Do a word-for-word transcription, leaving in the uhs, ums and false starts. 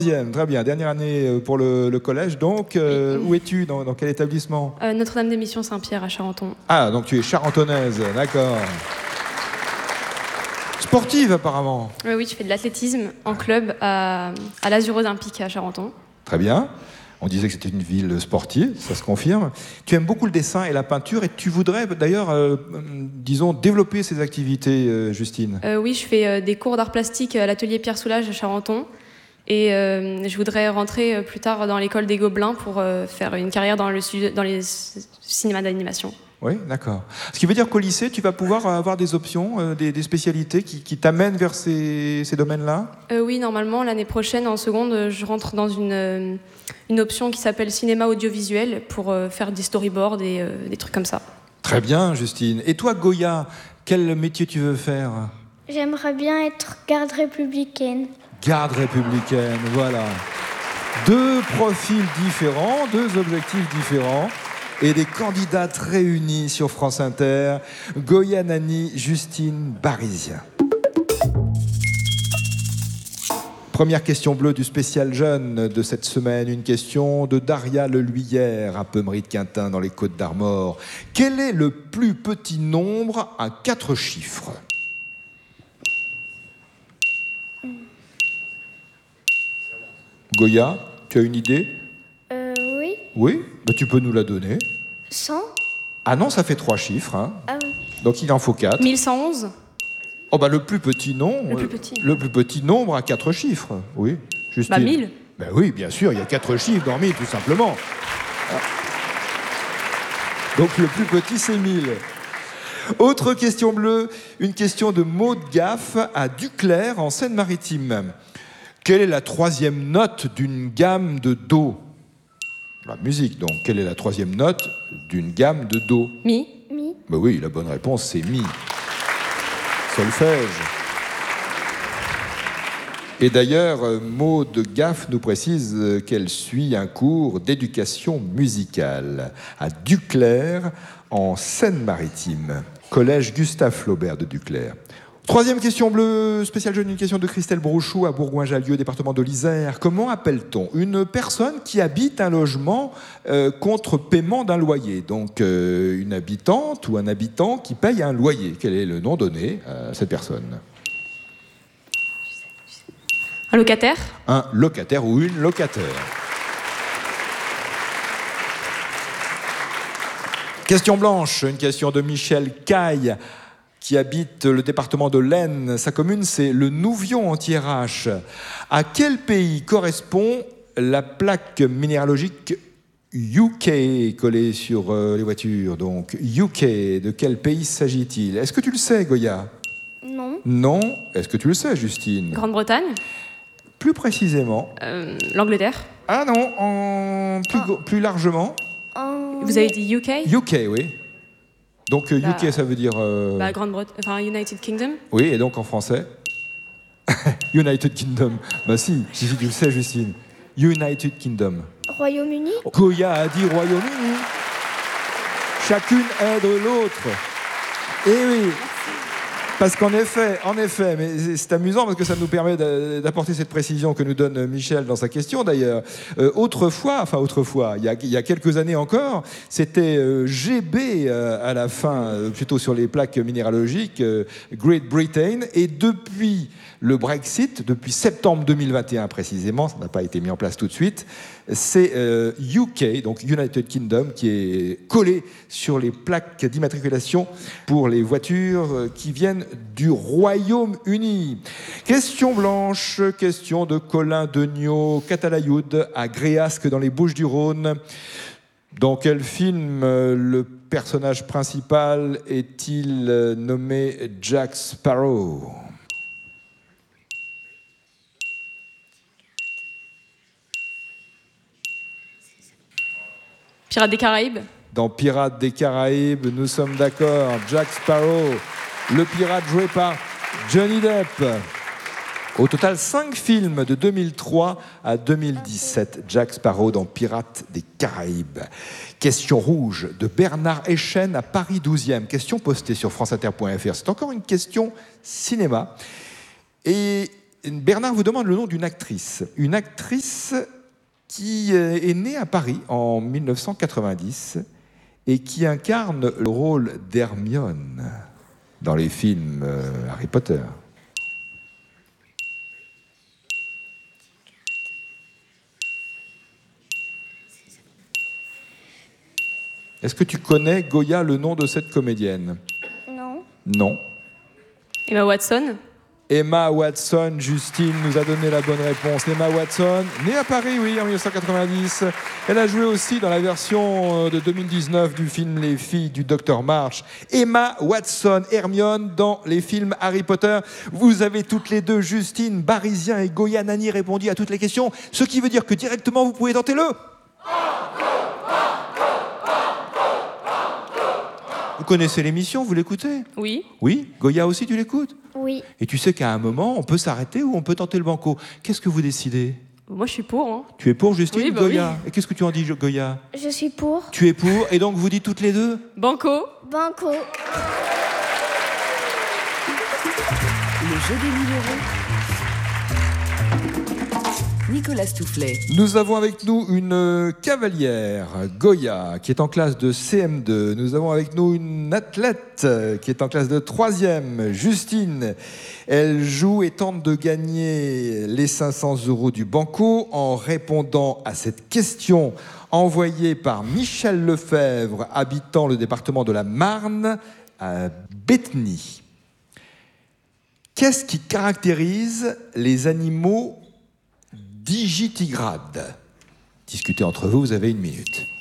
Très bien, dernière année pour le, le collège. Donc, euh, où es-tu dans, dans quel établissement? euh, Notre-Dame des Missions Saint-Pierre à Charenton. Ah, donc tu es charentonnaise, d'accord. Sportive apparemment. Euh, oui, je fais de l'athlétisme en club à, à l'Azur Olympique à Charenton. Très bien. On disait que c'était une ville sportive, ça se confirme. Tu aimes beaucoup le dessin et la peinture et tu voudrais d'ailleurs, euh, disons, développer ces activités, euh, Justine. Euh, oui, je fais euh, des cours d'art plastique à l'atelier Pierre Soulages à Charenton. Et euh, je voudrais rentrer euh, plus tard dans l'école des Gobelins pour euh, faire une carrière dans, le, dans les cinémas d'animation. Oui, d'accord. Ce qui veut dire qu'au lycée, tu vas pouvoir avoir des options, euh, des, des spécialités qui, qui t'amènent vers ces, ces domaines-là? euh, Oui, normalement, l'année prochaine, en seconde, je rentre dans une, euh, une option qui s'appelle cinéma audiovisuel pour euh, faire des storyboards et euh, des trucs comme ça. Très bien, Justine. Et toi, Goya, quel métier tu veux faire? J'aimerais bien être garde républicaine. Garde républicaine, voilà. Deux profils différents, deux objectifs différents et des candidates réunies sur France Inter. Goya Nani, Justine Barizien. Première question bleue du spécial jeune de cette semaine. Une question de Daria Leluyère à Pemery-de-Quintin dans les Côtes-d'Armor. Quel est le plus petit nombre à quatre chiffres? Goya, tu as une idée? Euh, oui. Oui, bah, tu peux nous la donner. cent. Ah non, ça fait trois chiffres. Hein. Ah oui. Donc il en faut quatre. mille cent onze. Oh bah le plus petit nom. Le plus petit. Le plus petit nombre à quatre chiffres. Oui. Justine. Bah mille. Ben oui, bien sûr, il y a quatre chiffres dans mille, tout simplement. Donc le plus petit, c'est mille. Autre question bleue, une question de Maud Gaff à Duclair, en Seine-Maritime. Quelle est la troisième note d'une gamme de Do? La musique, donc. Quelle est la troisième note d'une gamme de Do? Mi. Mi. Ben oui, la bonne réponse, c'est Mi. Solfège. Et d'ailleurs, Maud Gaff nous précise qu'elle suit un cours d'éducation musicale à Duclair, en Seine-Maritime. Collège Gustave Flaubert de Duclair. Troisième question bleue, spéciale jeune, une question de Christelle Brochou à Bourgoin-Jallieu, département de l'Isère. Comment appelle-t-on une personne qui habite un logement euh, contre paiement d'un loyer? Donc euh, une habitante ou un habitant qui paye un loyer. Quel est le nom donné à cette personne? Un locataire. Un locataire ou une locataire. Question blanche, une question de Michel Caille, qui habite le département de l'Aisne. Sa commune, c'est le Nouvion en Thiérache. À quel pays correspond la plaque minéralogique U K collée sur euh, les voitures? Donc, U K, de quel pays s'agit-il? Est-ce que tu le sais, Goya? Non. Non. Est-ce que tu le sais, Justine? Grande-Bretagne. Plus précisément. Euh, L'Angleterre. Ah non, en plus, Ah. plus largement. En... Vous avez dit U K? U K, oui. Donc, euh, Bah, U K, ça veut dire... Euh... Bah, Grande-Bretagne. Enfin, United Kingdom. Oui, et donc en français United Kingdom. Bah si, si, si tu le sais, Justine. United Kingdom. Royaume-Uni. Goya a dit Royaume-Uni. Chacune aide l'autre. Eh oui. Parce qu'en effet, en effet, mais c'est amusant parce que ça nous permet d'apporter cette précision que nous donne Michel dans sa question d'ailleurs. Euh, autrefois, enfin autrefois, il y a, il y a quelques années encore, c'était euh, G B euh, à la fin, euh, plutôt sur les plaques minéralogiques, euh, Great Britain, et depuis le Brexit, depuis septembre deux mille vingt et un précisément, ça n'a pas été mis en place tout de suite, c'est euh, U K, donc United Kingdom, qui est collé sur les plaques d'immatriculation pour les voitures qui viennent du Royaume-Uni. Question blanche, question de Colin Degnaud, Catalayoud, à Gréasque dans les Bouches-du-Rhône. Dans quel film le personnage principal est-il nommé Jack Sparrow? Pirates des Caraïbes. Dans Pirates des Caraïbes, nous sommes d'accord. Jack Sparrow, le pirate joué par Johnny Depp. Au total, cinq films de deux mille trois à deux mille dix-sept. Jack Sparrow dans Pirates des Caraïbes. Question rouge de Bernard Echen à Paris douzième. Question postée sur franceinter point f r. C'est encore une question cinéma. Et Bernard vous demande le nom d'une actrice. Une actrice qui est née à Paris en mille neuf cent quatre-vingt-dix et qui incarne le rôle d'Hermione dans les films Harry Potter. Est-ce que tu connais, Goya, le nom de cette comédienne? Non. Non. Emma Watson. Emma Watson, Justine nous a donné la bonne réponse. Emma Watson, née à Paris, oui, en mille neuf cent quatre-vingt-dix. Elle a joué aussi dans la version de deux mille dix-neuf du film Les filles du docteur March. Emma Watson, Hermione dans les films Harry Potter. Vous avez toutes les deux, Justine, Barizien et Goya Nani, répondu à toutes les questions. Ce qui veut dire que directement, vous pouvez tenter le... Vous connaissez l'émission, vous l'écoutez? Oui. Oui. Goya aussi, tu l'écoutes? Oui. Et tu sais qu'à un moment, on peut s'arrêter ou on peut tenter le banco. Qu'est-ce que vous décidez? Moi, je suis pour. Hein. Tu es pour, Justine? Oui, bah Goya? oui. Et qu'est-ce que tu en dis, Goya? Je suis pour. Tu es pour, et donc vous dites toutes les deux? Banco. Banco. Le jeu des mille euros. Nicolas Stoufflet. Nous avons avec nous une cavalière, Goya, qui est en classe de C M deux. Nous avons avec nous une athlète qui est en classe de troisième, Justine. Elle joue et tente de gagner les cinq cents euros du banco en répondant à cette question envoyée par Michel Lefebvre, habitant le département de la Marne, à Bétheny. Qu'est-ce qui caractérise les animaux digitigrades? Discutez entre vous, vous avez une minute.